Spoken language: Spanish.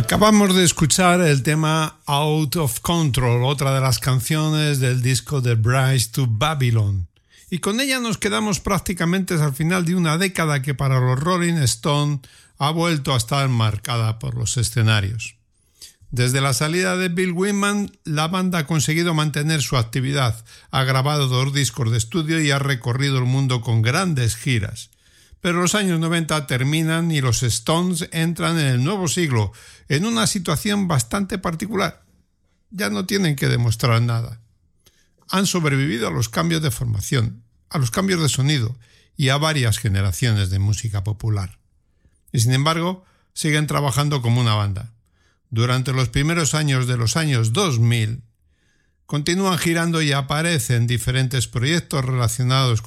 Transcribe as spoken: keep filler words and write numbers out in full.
Acabamos de escuchar el tema Out of Control, otra de las canciones del disco The Bridge to Babylon. Y con ella nos quedamos prácticamente al final de una década que para los Rolling Stones ha vuelto a estar marcada por los escenarios. Desde la salida de Bill Wyman, la banda ha conseguido mantener su actividad, ha grabado dos discos de estudio y ha recorrido el mundo con grandes giras. Pero los años noventa terminan y los Stones entran en el nuevo siglo, en una situación bastante particular. Ya no tienen que demostrar nada. Han sobrevivido a los cambios de formación, a los cambios de sonido y a varias generaciones de música popular. Y sin embargo, siguen trabajando como una banda. Durante los primeros años de los años dos mil, continúan girando y aparecen diferentes proyectos relacionados